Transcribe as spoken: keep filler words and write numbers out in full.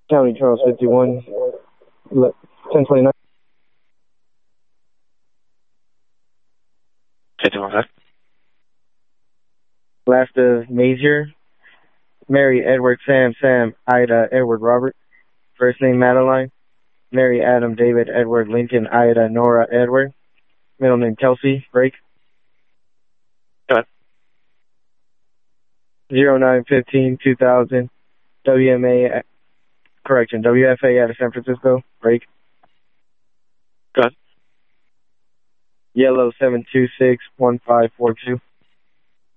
County Charles fifty-one, ten twenty-nine. fifty-one, five. Last of Major, Mary Edward Sam Sam Ida Edward Robert. First name Madeline. Mary Adam David Edward Lincoln Ida Nora Edward. Middle name Kelsey. Break. Go ahead. zero nine fifteen two thousand. W M A, correction, W F A out of San Francisco. Break. Go ahead. Yellow seven two six one five four two.